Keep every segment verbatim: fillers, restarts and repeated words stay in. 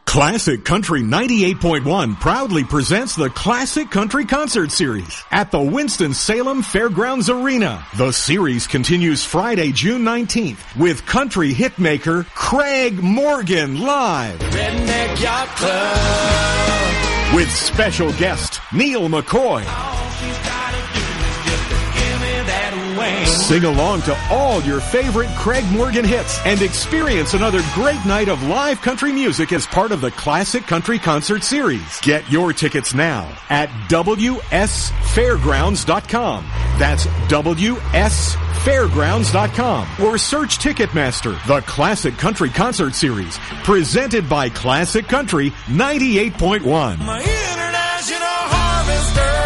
Classic Country ninety-eight point one proudly presents the Classic Country Concert Series at the Winston-Salem Fairgrounds Arena. The series continues Friday, June nineteenth with country hitmaker Craig Morgan live. Redneck Yacht Club. With special guest Neil McCoy. All she's gotta do is just to give me that wing. Sing along to all your favorite Craig Morgan hits and experience another great night of live country music as part of the Classic Country Concert Series. Get your tickets now at W S fairgrounds dot com. That's W S fairgrounds dot com or search Ticketmaster. The Classic Country Concert Series, presented by Classic Country ninety-eight point one. My international harvester.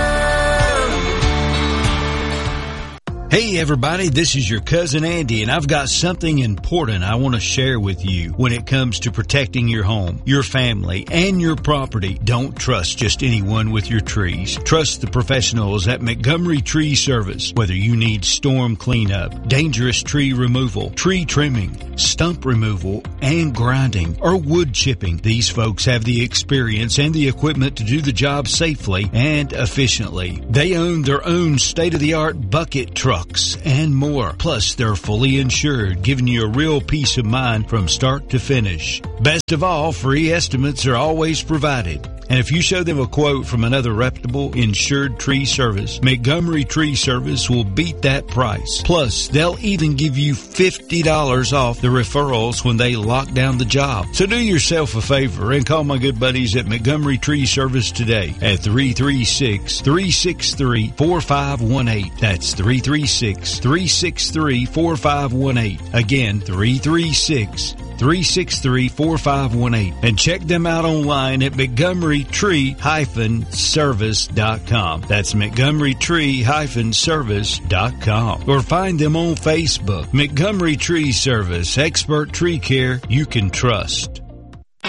Hey everybody, this is your cousin Andy, and I've got something important I want to share with you when it comes to protecting your home, your family, and your property. Don't trust just anyone with your trees. Trust the professionals at Montgomery Tree Service. Whether you need storm cleanup, dangerous tree removal, tree trimming, stump removal, and grinding, or wood chipping, these folks have the experience and the equipment to do the job safely and efficiently. They own their own state-of-the-art bucket truck and more. Plus, they're fully insured, giving you a real peace of mind from start to finish. Best of all, free estimates are always provided. And if you show them a quote from another reputable insured tree service, Montgomery Tree Service will beat that price. Plus, they'll even give you fifty dollars off the referrals when they lock down the job. So do yourself a favor and call my good buddies at Montgomery Tree Service today at three three six, three six three, four five one eight. That's three three six, three six three, four five one eight. Again, three three six, three six three, four five one eight. And check them out online at Montgomery Tree Service dot com. That's Montgomery Tree Service dot com. Or find them on Facebook. Montgomery Tree Service, expert tree care you can trust.